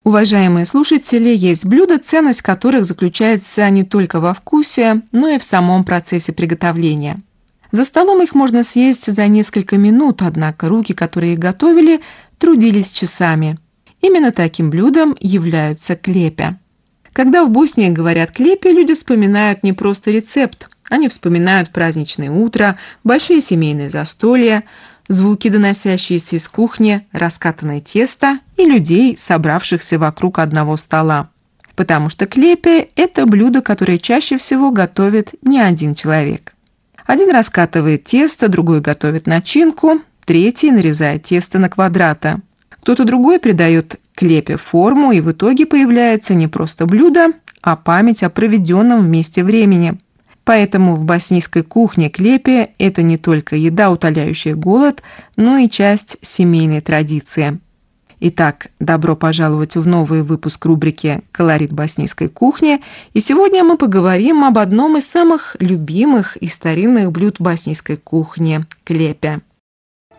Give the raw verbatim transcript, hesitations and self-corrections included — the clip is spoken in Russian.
Уважаемые слушатели, есть блюда, ценность которых заключается не только во вкусе, но и в самом процессе приготовления. За столом их можно съесть за несколько минут, однако руки, которые их готовили, трудились часами. Именно таким блюдом являются клепя. Когда в Боснии говорят «клепя», люди вспоминают не просто рецепт. Они вспоминают праздничное утро, большие семейные застолья, звуки, доносящиеся из кухни, раскатанное тесто и людей, собравшихся вокруг одного стола. Потому что клепя – это блюдо, которое чаще всего готовит не один человек. Один раскатывает тесто, другой готовит начинку, третий нарезает тесто на квадраты. Кто-то другой придает клепе форму, и в итоге появляется не просто блюдо, а память о проведенном вместе времени. Поэтому в боснийской кухне клепе – это не только еда, утоляющая голод, но и часть семейной традиции. Итак, добро пожаловать в новый выпуск рубрики «Колорит боснийской кухни», и сегодня мы поговорим об одном из самых любимых и старинных блюд боснийской кухни – клепе.